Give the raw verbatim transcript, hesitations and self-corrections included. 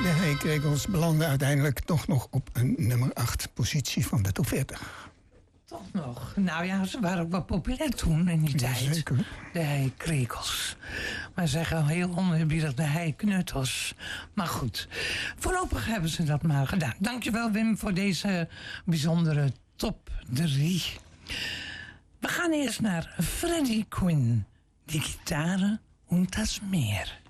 De Heikrekels belanden uiteindelijk toch nog op een nummer acht positie van de top veertig. Toch nog? Nou ja, ze waren ook wel populair toen in die Ja, tijd. zeker. De heikrekels. Maar zeggen heel oneerbiedig de heiknuttels. Maar goed, voorlopig hebben ze dat maar gedaan. Dankjewel Wim voor deze bijzondere top drie. We gaan eerst naar Freddie Quinn. Die gitaren und das Meer.